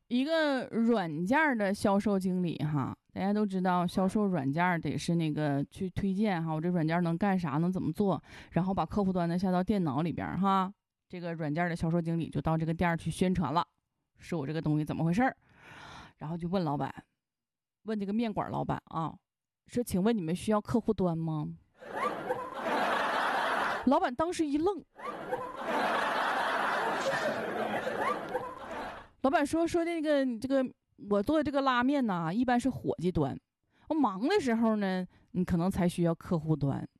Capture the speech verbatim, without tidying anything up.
一个软件的销售经理哈，大家都知道销售软件得是那个去推荐哈，我这软件能干啥，能怎么做，然后把客户端呢下到电脑里边哈。这个软件的销售经理就到这个店去宣传了，说我这个东西怎么回事，然后就问老板，问这个面馆老板啊，说请问你们需要客户端吗？老板当时一愣。老板说说这个这个我做的这个拉面呢，一般是伙计端，我忙的时候呢，你可能才需要客户端。